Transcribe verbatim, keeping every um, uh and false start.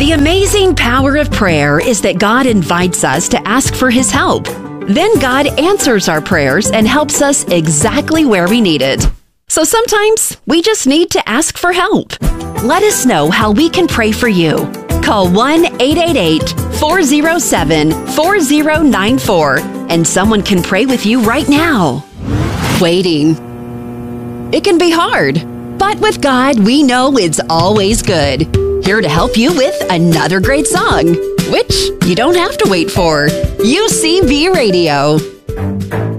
The amazing power of prayer is that God invites us to ask for His help. Then God answers our prayers and helps us exactly where we need it. So sometimes we just need to ask for help. Let us know how we can pray for you. Call one eight eight eight, four zero seven, four zero nine four and someone can pray with you right now. Waiting. It can be hard, but with God, we know it's always good. Here to help you with another great song, which you don't have to wait for. U C B Radio.